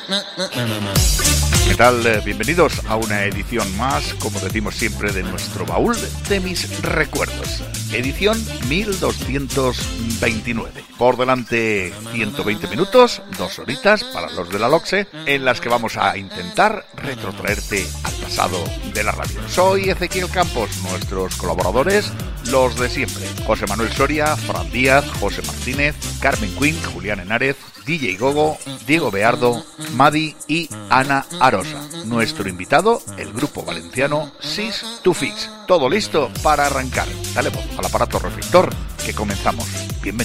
¿Qué tal? Bienvenidos a una edición más, como decimos siempre, de nuestro baúl de mis recuerdos. Edición 1229. Por delante 120 minutos, 2 horitas para los de la LOXE, en las que vamos a intentar retrotraerte al pasado de la radio. Soy Ezequiel Campos, nuestros colaboradores, los de siempre. José Manuel Soria, Fran Díaz, José Martínez, Carmen Quinn, Julián Henares, DJ Gogo, Diego Beardo, Madi y Ana Arosa. Nuestro invitado, el grupo valenciano Sis to Fix. Todo listo para arrancar. Dale voz al aparato reflector, que comenzamos. Bienvenido.